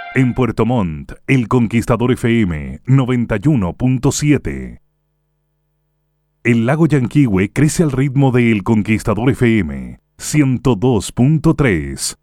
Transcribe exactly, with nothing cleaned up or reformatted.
En Puerto Montt, El Conquistador F M noventa y uno punto siete. El lago Yanquihue crece al ritmo de El Conquistador F M ciento dos punto tres.